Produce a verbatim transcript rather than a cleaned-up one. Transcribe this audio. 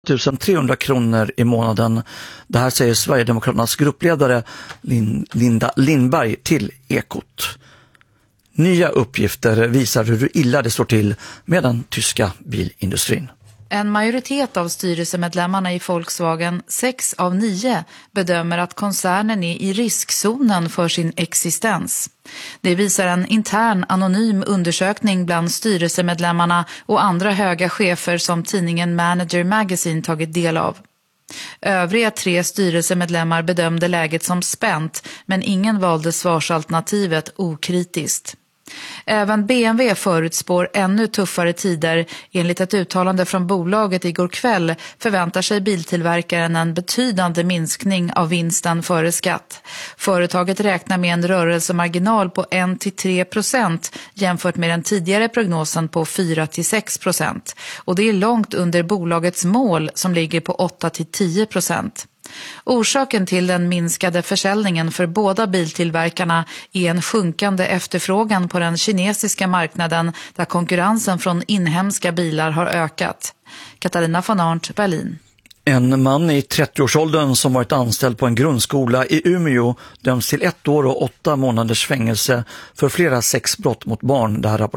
tusen trehundra kronor i månaden. Det här säger Sverigedemokraternas gruppledare Linda Lindberg till Ekot. Nya uppgifter visar hur illa det står till med den tyska bilindustrin. En majoritet av styrelsemedlemmarna i Volkswagen, sex av nio, bedömer att koncernen är i riskzonen för sin existens. Det visar en intern anonym undersökning bland styrelsemedlemmarna och andra höga chefer som tidningen Manager Magazine tagit del av. Övriga tre styrelsemedlemmar bedömde läget som spänt, men ingen valde svarsalternativet okritiskt. Även B M W förutspår ännu tuffare tider. Enligt ett uttalande från bolaget igår kväll förväntar sig biltillverkaren en betydande minskning av vinsten före skatt. Företaget räknar med en rörelsemarginal på en till tre procent jämfört med den tidigare prognosen på fyra till sex procent. Och det är långt under bolagets mål som ligger på åtta till tio procent. Orsaken till den minskade försäljningen för båda biltillverkarna är en sjunkande efterfrågan på den kinesiska marknaden där konkurrensen från inhemska bilar har ökat. Katarina von Arndt, Berlin. En man i trettioårsåldern som varit anställd på en grundskola i Umeå döms till ett år och åtta månaders fängelse för flera sexbrott mot barn. Det här